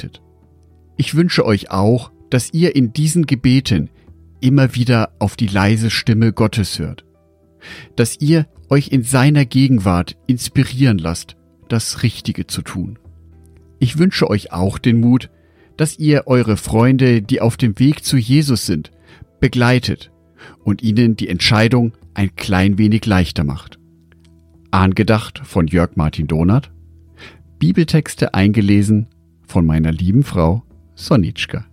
betet. Ich wünsche euch auch, dass ihr in diesen Gebeten immer wieder auf die leise Stimme Gottes hört. Dass ihr euch in seiner Gegenwart inspirieren lasst, das Richtige zu tun. Ich wünsche euch auch den Mut, dass ihr eure Freunde, die auf dem Weg zu Jesus sind, begleitet und ihnen die Entscheidung ein klein wenig leichter macht. Angedacht von Jörg Martin Donath, Bibeltexte eingelesen von meiner lieben Frau Sonitschka.